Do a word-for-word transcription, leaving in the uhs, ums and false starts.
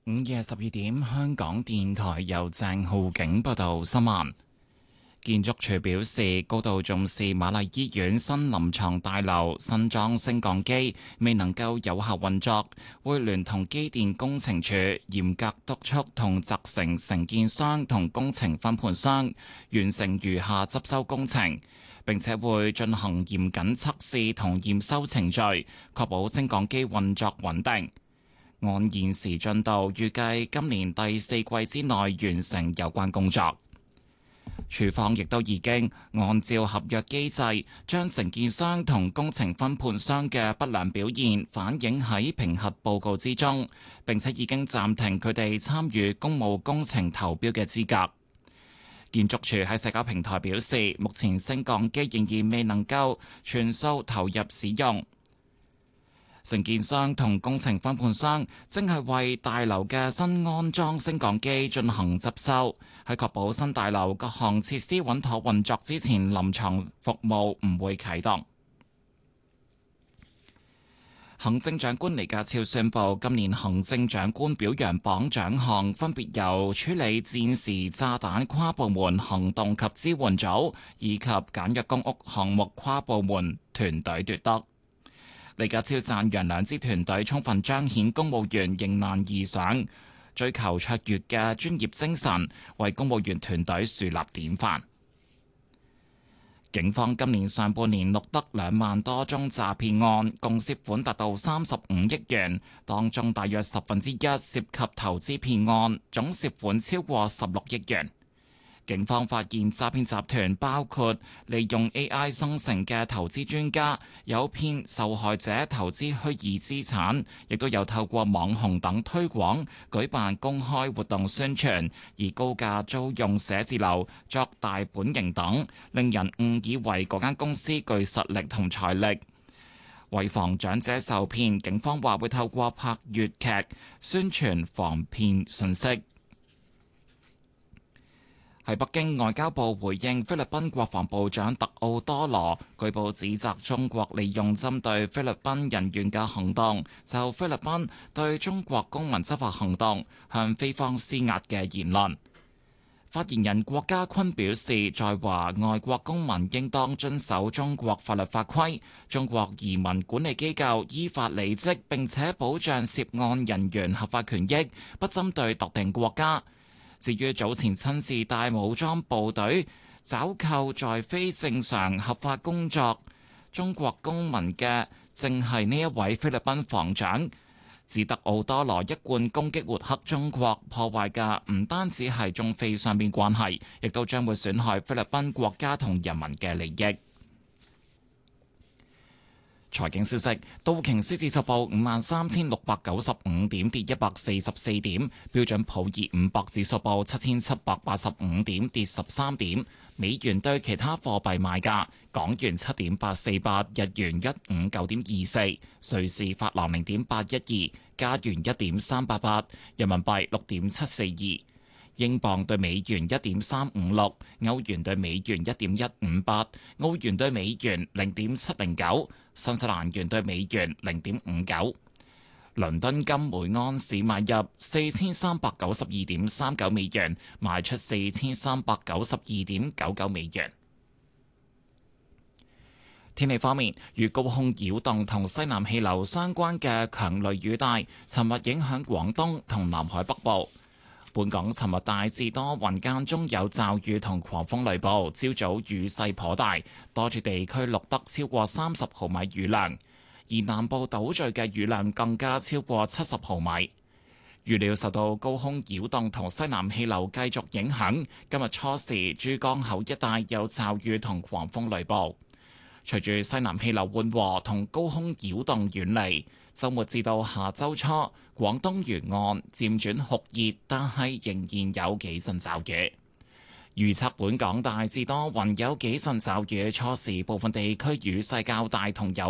午夜十二點，香港電台由鄭浩景報道新聞。建築署表示，高度重視瑪麗醫院新臨床大樓新裝升降機未能夠有效運作，會聯同機電工程署嚴格督促同責成承建商同工程分判商完成餘下執修工程，並且會進行嚴謹測試同驗收程序，確保升降機運作穩定。按現時進度，預計今年第四季之內完成有關工作。署方亦都已經按照合約機制，將承建商同工程分判商嘅不良表現反映喺評核報告之中，並且已經暫停佢哋參與公務工程投標嘅資格。建築署喺社交平台表示，目前升降機仍然未能夠全數投入使用。承建商同工程分判商正係為大樓嘅新安裝升降機進行執修，喺確保新大樓各項設施穩妥運作之前，臨床服務唔會啟動。行政長官李家超宣布，今年行政長官表揚榜獎項分別由處理戰時炸彈跨部門行動及支援組以及簡約公屋項目跨部門團隊奪得。李家超讚揚兩支團隊充分彰顯公務員迎難而上、追求卓越嘅專業精神，為公務員團隊樹立典範。警方今年上半年錄得兩萬多宗詐騙案，共涉款達到三十五億元，當中大約十分之一涉及投資騙案，總涉款超過十六億元。警方發現詐騙集團包括利用 A I 生成嘅投資專家，誘騙受害者投資虛擬資產，亦都有透過網紅等推廣，舉辦公開活動宣傳，而高價租用寫字樓作大本營等，令人誤以為嗰間公司具實力同財力。為防長者受騙，警方話會透過拍粵劇宣傳防騙信息。喺北京，外交部回應菲律賓國防部長特奧多羅據報指責中國利用針對菲律賓人員嘅行動，就菲律賓對中國公民執法行動向菲方施壓嘅言論。發言人郭家坤表示，在華外國公民應當遵守中國法律法規，中國移民管理機構依法履職，並且保障涉案人員合法權益，不針對特定國家。至於早前親自帶武裝部隊抓扣在非正常合法工作中國公民嘅，正係呢一位菲律賓防長。指特奧多羅一貫攻擊抹黑中國，破壞嘅唔單止係中菲雙邊關係，亦都將會損害菲律賓國家同人民嘅利益。財經消息，道瓊斯指數報五萬三千六百九十五點，跌一百四十四點；標準普爾五百指數報七千七百八十五點，跌十三點。美元對其他貨幣賣價：港元七點八四八，日元一五九點二四，瑞士法郎零點八一二，加元一點三八八，人民幣六點七四二。英鎊對美元一點三五六，歐元對美元一點一五八，澳元對美元零點七零九，新西蘭元對美元零點五九。倫敦金每安士買入四千三百九十二點三九美元，賣出四千三百九十二點九九美元。天氣方面，與高空擾動同西南氣流相關嘅強雷雨帶，尋日影響廣東同南海北部。本港尋日大致多雲，間中有驟雨同狂風雷暴，朝早雨勢頗大，多處地區錄得超過三十毫米雨量，而南部島嶼嘅雨量更加超過七十毫米。預料受到高空擾動同西南氣流繼續影響，今日初時珠江口一帶有驟雨同狂風雷暴。隨住西南氣流緩和同高空擾動遠離，週末至到下週初，廣東沿岸漸轉酷熱，但係仍然有幾陣驟雨。預測本港大致多雲，有幾陣驟雨，初時部分地區雨勢較大同有